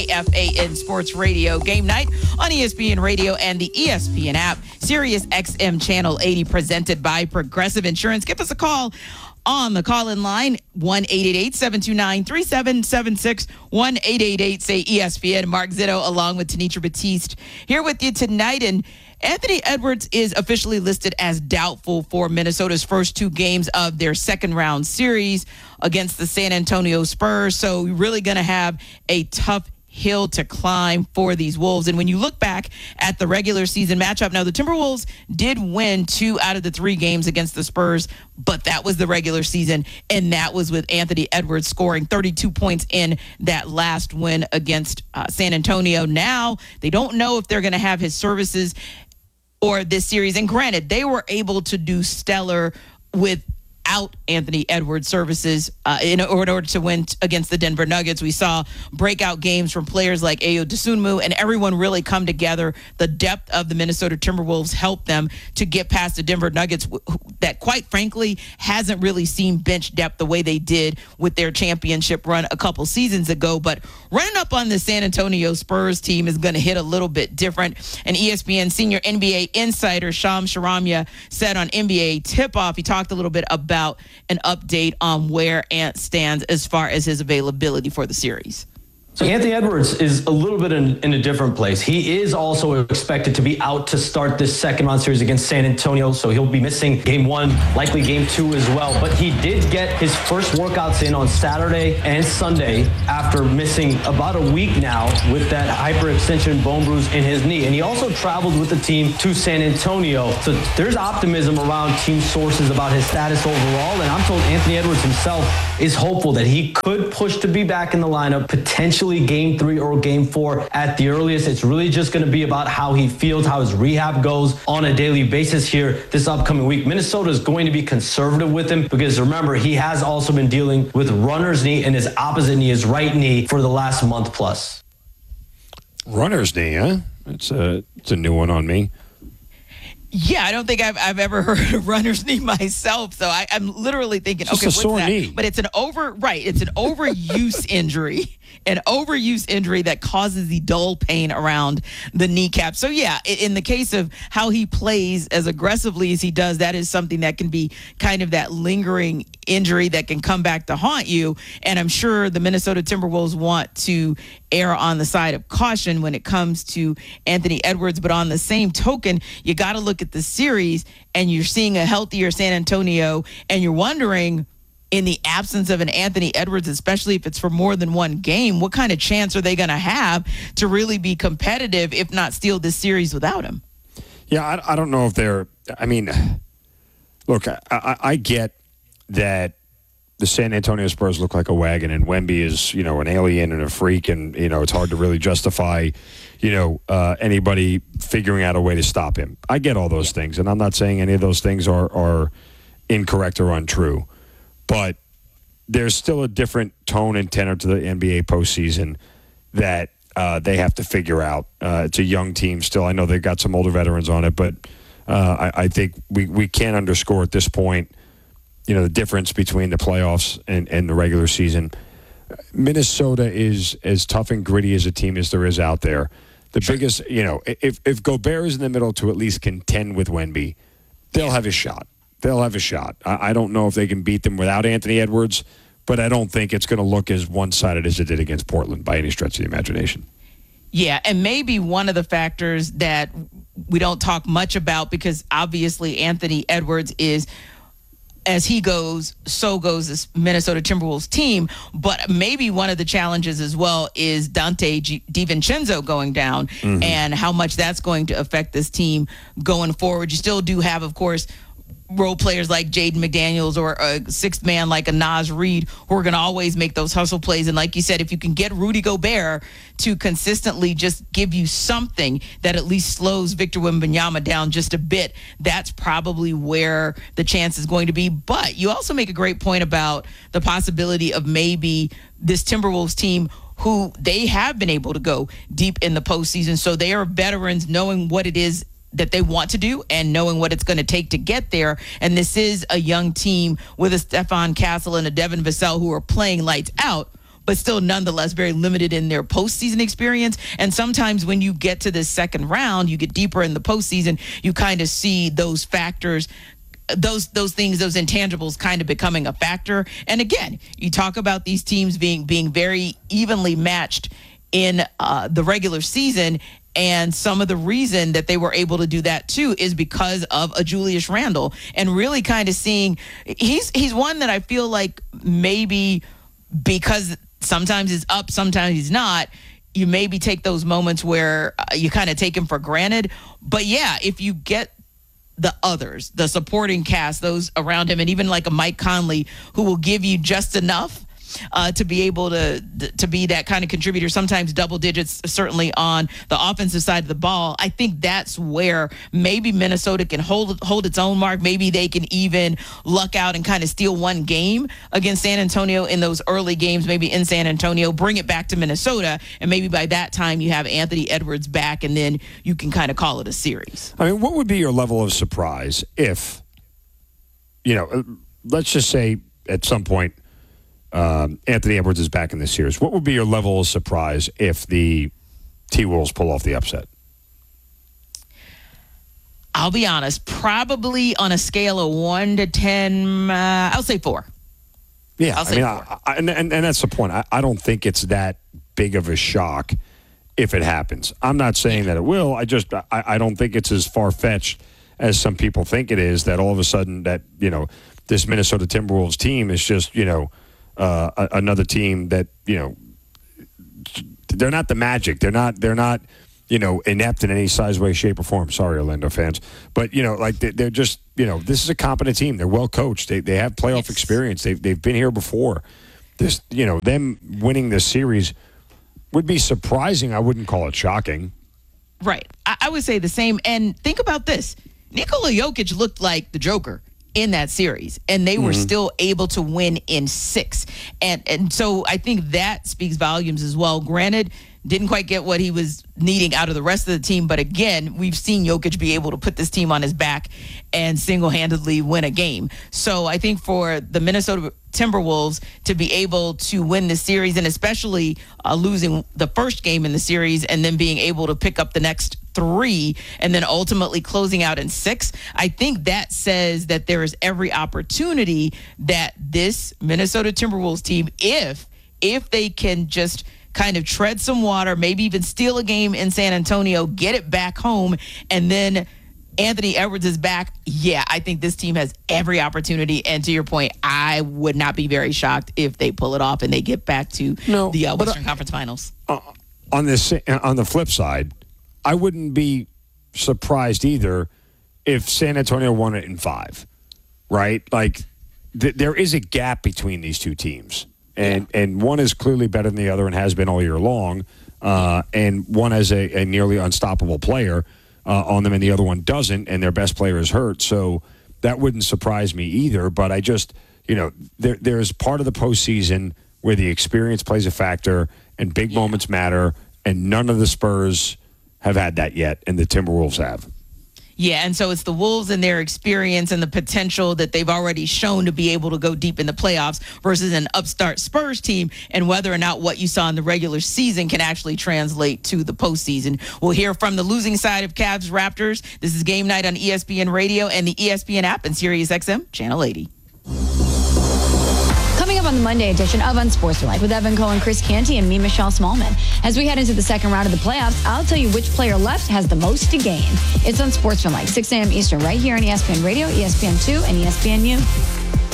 KFAN Sports Radio game night on ESPN Radio and the ESPN app. Sirius XM Channel 80 presented by Progressive Insurance. Give us a call on the call-in line, 1-888-729-3776, 1-888-SAY-ESPN. Mark Zitto along with Tenitra Batiste here with you tonight. And Anthony Edwards is officially listed as doubtful for Minnesota's first two games of their second-round series against the San Antonio Spurs. So we're really going to have a tough hill to climb for these Wolves. And when you look back at the regular season matchup, now the Timberwolves did win 2 out of the 3 games against the Spurs, but that was the regular season, and that was with Anthony Edwards scoring 32 points in that last win against San Antonio. Now they don't know if they're going to have his services or this series. And granted, they were able to do stellar without Anthony Edwards' services in order to win against the Denver Nuggets. We saw breakout games from players like Ayo Dosunmu, and everyone really come together. The depth of the Minnesota Timberwolves helped them to get past the Denver Nuggets that, quite frankly, hasn't really seen bench depth the way they did with their championship run a couple seasons ago. But running up on the San Antonio Spurs team is going to hit a little bit different. And ESPN senior NBA insider Shams Charania said on NBA Tip-Off, he talked a little bit about an update on where Ant stands as far as his availability for the series. So Anthony Edwards is a little bit in a different place. He is also expected to be out to start this second-round series against San Antonio, so he'll be missing Game 1, likely Game 2 as well. But he did get his first workouts in on Saturday and Sunday after missing about a week now with that hyperextension bone bruise in his knee. And he also traveled with the team to San Antonio. So there's optimism around team sources about his status overall. And I'm told Anthony Edwards himself is hopeful that he could push to be back in the lineup, potentially Game 3 or Game 4 at the earliest. It's really just going to be about how he feels, how his rehab goes on a daily basis here this upcoming week. Minnesota is going to be conservative with him because, remember, he has also been dealing with runner's knee in his opposite knee, his right knee, for the last month plus. Runner's knee, huh? It's a new one on me. Yeah, I don't think I've ever heard of runner's knee myself. So I'm literally thinking, it's okay, what's that? Knee. But it's an overuse injury. An overuse injury that causes the dull pain around the kneecap. So, yeah, in the case of how he plays as aggressively as he does, that is something that can be kind of that lingering injury that can come back to haunt you. And I'm sure the Minnesota Timberwolves want to err on the side of caution when it comes to Anthony Edwards. But on the same token, you got to look at the series, and you're seeing a healthier San Antonio, and you're wondering, in the absence of an Anthony Edwards, especially if it's for more than one game, what kind of chance are they going to have to really be competitive, if not steal this series without him? Yeah, I don't know if they're – I mean, look, I get that the San Antonio Spurs look like a wagon, and Wemby is, an alien and a freak, and, it's hard to really justify, anybody figuring out a way to stop him. I get all those things, and I'm not saying any of those things are incorrect or untrue. But there's still a different tone and tenor to the NBA postseason that they have to figure out. It's a young team still. I know they've got some older veterans on it, but I think we can't underscore at this point, the difference between the playoffs and the regular season. Minnesota is as tough and gritty as a team as there is out there. The biggest, if Gobert is in the middle to at least contend with Wemby, they'll have a shot. They'll have a shot. I don't know if they can beat them without Anthony Edwards, but I don't think it's going to look as one-sided as it did against Portland by any stretch of the imagination. Yeah, and maybe one of the factors that we don't talk much about, because obviously Anthony Edwards is, as he goes, so goes this Minnesota Timberwolves team. But maybe one of the challenges as well is Dante DiVincenzo going down, and how much that's going to affect this team going forward. You still do have, of course, role players like Jaden McDaniels or a sixth man like a Naz Reid who are going to always make those hustle plays. And like you said, if you can get Rudy Gobert to consistently just give you something that at least slows Victor Wembanyama down just a bit, that's probably where the chance is going to be. But you also make a great point about the possibility of maybe this Timberwolves team, who they have been able to go deep in the postseason. So they are veterans, knowing what it is that they want to do and knowing what it's going to take to get there. And this is a young team with a Stephon Castle and a Devin Vassell who are playing lights out. but still nonetheless very limited in their postseason experience. And sometimes when you get to this second round, you get deeper in the postseason, you kind of see those factors, those things, those intangibles kind of becoming a factor. And again, you talk about these teams being very evenly matched in the regular season. And some of the reason that they were able to do that too is because of a Julius Randle, and really kind of seeing he's one that I feel like maybe because sometimes he's up, sometimes he's not. You maybe take those moments where you kind of take him for granted. But yeah, if you get the others, the supporting cast, those around him, and even like a Mike Conley who will give you just enough to be able to be that kind of contributor, sometimes double digits, certainly on the offensive side of the ball. I think that's where maybe Minnesota can hold its own mark. Maybe they can even luck out and kind of steal one game against San Antonio in those early games, maybe in San Antonio, bring it back to Minnesota, and maybe by that time you have Anthony Edwards back, and then you can kind of call it a series. I mean, what would be your level of surprise if, let's just say at some point, Anthony Edwards is back in this series? What would be your level of surprise if the T-Wolves pull off the upset? I'll be honest, probably on a scale of 1 to 10, I'll say 4. Yeah, I'll say 4. And that's the point. I don't think it's that big of a shock if it happens. I'm not saying that it will. I don't think it's as far-fetched as some people think it is, that all of a sudden that, this Minnesota Timberwolves team is just, another team that, they're not the Magic. They're not inept in any size, way, shape, or form. Sorry, Orlando fans. But, they're just, this is a competent team. They're well coached. They have playoff experience. They've been here before. This, them winning this series would be surprising. I wouldn't call it shocking. Right. I would say the same. And think about this. Nikola Jokic looked like the Joker in that series, and they were still able to win in 6. And so I think that speaks volumes as well. Granted, didn't quite get what he was needing out of the rest of the team, but again, we've seen Jokic be able to put this team on his back and single-handedly win a game. So I think for the Minnesota Timberwolves to be able to win this series, and especially losing the first game in the series and then being able to pick up the next 3 and then ultimately closing out in 6, I think that says that there is every opportunity that this Minnesota Timberwolves team, if they can just kind of tread some water, maybe even steal a game in San Antonio, get it back home, and then Anthony Edwards is back. Yeah, I think this team has every opportunity. And to your point, I would not be very shocked if they pull it off and they get back to the Western Conference Finals. On the flip side, I wouldn't be surprised either if San Antonio won it in 5, right? Like, there is a gap between these two teams. And one is clearly better than the other and has been all year long. And one has a nearly unstoppable player on them, and the other one doesn't, and their best player is hurt. So that wouldn't surprise me either. But I just, there's part of the postseason where the experience plays a factor and big moments matter, and none of the Spurs have had that yet, and the Timberwolves have. Yeah, and so it's the Wolves and their experience and the potential that they've already shown to be able to go deep in the playoffs versus an upstart Spurs team, and whether or not what you saw in the regular season can actually translate to the postseason. We'll hear from the losing side of Cavs Raptors. This is Game Night on ESPN Radio and the ESPN app and SiriusXM Channel 80. Coming up on the Monday edition of Unsportsmanlike with Evan Cohen, Chris Canty, and me, Michelle Smallman. As we head into the second round of the playoffs, I'll tell you which player left has the most to gain. It's Unsportsmanlike, 6 a.m. Eastern, right here on ESPN Radio, ESPN2, and ESPNU.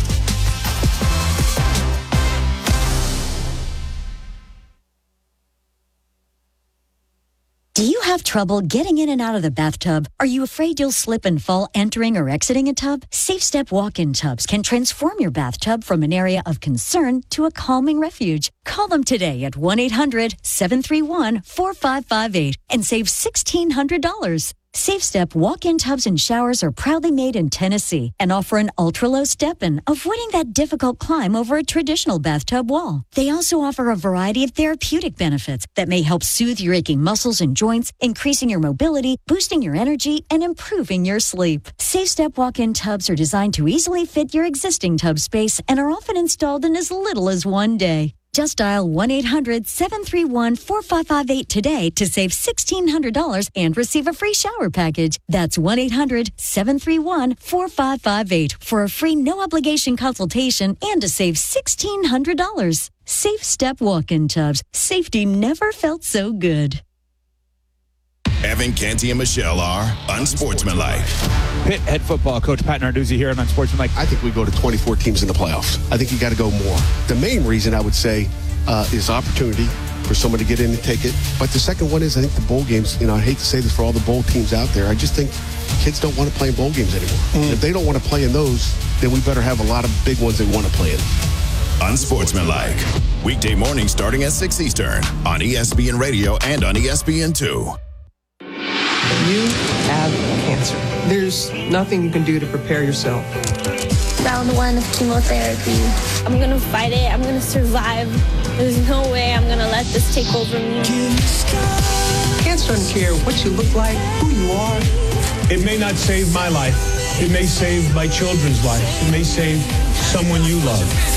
Do you have trouble getting in and out of the bathtub? Are you afraid you'll slip and fall entering or exiting a tub? Safe Step walk-in tubs can transform your bathtub from an area of concern to a calming refuge. Call them today at 1-800-731-4558 and save $1,600. Safe Step walk-in tubs and showers are proudly made in Tennessee and offer an ultra-low step-in, avoiding that difficult climb over a traditional bathtub wall. They also offer a variety of therapeutic benefits that may help soothe your aching muscles and joints, increasing your mobility, boosting your energy, and improving your sleep. Safe Step walk-in tubs are designed to easily fit your existing tub space and are often installed in as little as 1 day. Just dial 1-800-731-4558 today to save $1,600 and receive a free shower package. That's 1-800-731-4558 for a free no-obligation consultation and to save $1,600. Safe Step Walk-In Tubs. Safety never felt so good. Evan, Canty, and Michelle are Unsportsmanlike. Pitt head football coach Pat Narduzzi here on Unsportsmanlike. I think we go to 24 teams in the playoffs. I think you got to go more. The main reason I would say is opportunity for someone to get in and take it. But the second one is I think the bowl games, I hate to say this for all the bowl teams out there, I just think kids don't want to play in bowl games anymore. If they don't want to play in those, then we better have a lot of big ones they want to play in. Unsportsmanlike. Weekday morning starting at 6 Eastern on ESPN Radio and on ESPN2. You have cancer. There's nothing you can do to prepare yourself. Round 1 of chemotherapy. I'm going to fight it. I'm going to survive. There's no way I'm going to let this take over me. Cancer doesn't care what you look like, who you are. It may not save my life. It may save my children's life. It may save someone you love.